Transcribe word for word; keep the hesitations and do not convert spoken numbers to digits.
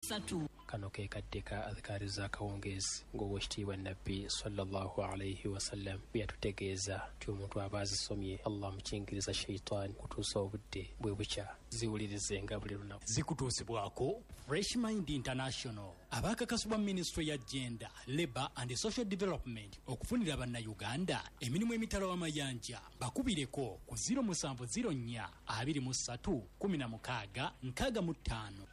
ssatu. Kano ke kadde ka adhikari za kawungeezi ng'owekitiibwa nabbi sallallahu alayhi wasallam bye yatutegeeza nti omuntu aba azisomye Allah mukingiriza shayitaani kutuusa obudde bwe bukya ziwulirizenga buli lunaku. Zikutuusibwako Fresh Mind International abakakasibwa Ministry ya Gender, Labour and Social Development okufunira bannayuganda emirimu emitalo w'amayanja bakubireko ku zero seven zero four two three one six six mu ttaano.